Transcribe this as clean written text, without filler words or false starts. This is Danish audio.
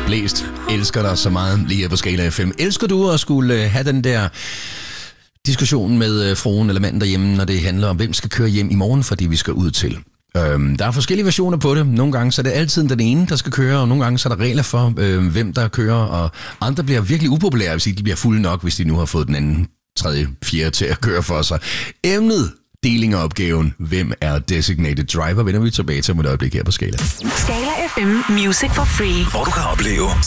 Blæst, elsker dig så meget lige her på Skala FM. Elsker du at skulle have den der diskussion med fruen eller manden derhjemme, når det handler om, hvem skal køre hjem i morgen, fordi vi skal ud til? Der er forskellige versioner på det. Nogle gange så er det altid den ene, der skal køre, og nogle gange så er der regler for, hvem der kører, og andre bliver virkelig upopulære, hvis de bliver fulde nok, hvis de nu har fået den anden, tredje, fjerde til at køre for sig. Emnet, deling af opgaven, hvem er designated driver, vender vi tilbage til om et øjeblik her på Skala. Skala FM Music for Free. Hvor du kan opleve